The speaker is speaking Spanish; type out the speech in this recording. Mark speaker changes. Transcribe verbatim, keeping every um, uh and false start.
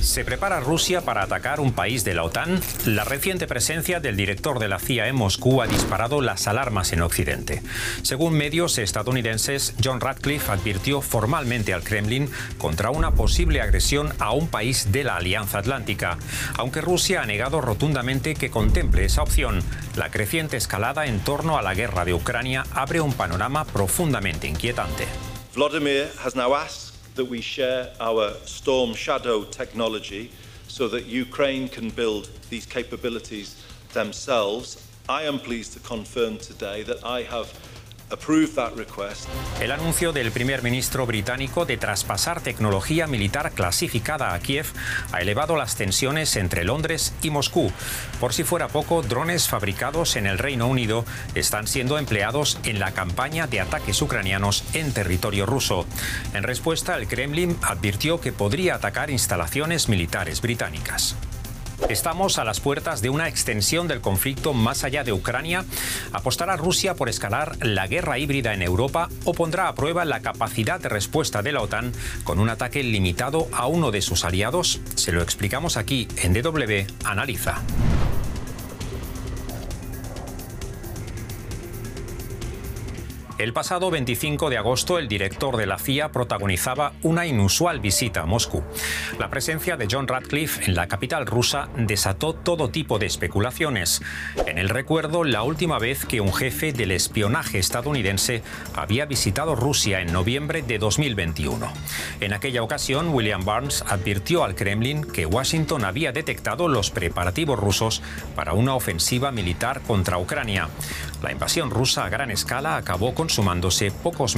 Speaker 1: ¿Se prepara Rusia para atacar un país de la OTAN? La reciente presencia del director de la C I A en Moscú ha disparado las alarmas en Occidente. Según medios estadounidenses, John Ratcliffe advirtió formalmente al Kremlin contra una posible agresión a un país de la Alianza Atlántica, aunque Rusia ha negado rotundamente que contemple esa opción. La creciente escalada en torno a la guerra de Ucrania abre un panorama profundamente inquietante.
Speaker 2: Vladimir has now asked that we share our Storm Shadow technology so that Ukraine can build these capabilities themselves. I am pleased to confirm today that I have approved that request.
Speaker 1: El anuncio del primer ministro británico de traspasar tecnología militar clasificada a Kiev ha elevado las tensiones entre Londres y Moscú. Por si fuera poco, drones fabricados en el Reino Unido están siendo empleados en la campaña de ataques ucranianos en territorio ruso. En respuesta, el Kremlin advirtió que podría atacar instalaciones militares británicas. Estamos a las puertas de una extensión del conflicto más allá de Ucrania. ¿Apostará Rusia por escalar la guerra híbrida en Europa o pondrá a prueba la capacidad de respuesta de la OTAN con un ataque limitado a uno de sus aliados? Se lo explicamos aquí en D W Analiza. El pasado veinticinco de agosto, el director de la C I A protagonizaba una inusual visita a Moscú. La presencia de John Ratcliffe en la capital rusa desató todo tipo de especulaciones. En el recuerdo, la última vez que un jefe del espionaje estadounidense había visitado Rusia en noviembre de dos mil veintiuno. En aquella ocasión, William Burns advirtió al Kremlin que Washington había detectado los preparativos rusos para una ofensiva militar contra Ucrania. La invasión rusa a gran escala acabó consumándose pocos